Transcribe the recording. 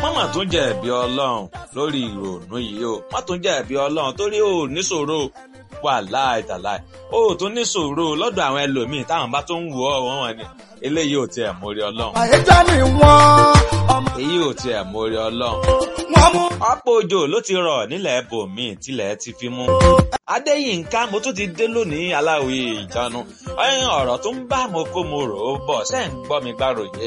mọ́mọ́ tún jẹ̀bi ọlọ́run lórí ìrònú yìí o má tún jẹ̀bi ọlọ́run torí ò níṣòro wàláì tàláì ó tún níṣòro lọ́dọ̀ àwọn ẹlòmíì táwọn bá tún wù ọ́ wọn ni eléyìí ò tiẹ̀ mórí ọlọ́run. àyíká ni wọ́n. èyí ò tiẹ̀ mórí ọlọ́run. ọ̀pọ̀ òjò ló ti rọ̀ nílẹ̀ ibòmíì tilẹ̀ ti fi mú. Adéyínká mo tún ti dé lónìí aláwìí ìjánu ọ̀rọ̀ tó ń bá mo kó mo rò ó bọ̀ ṣé ń gbọ́ mi gbàròyé.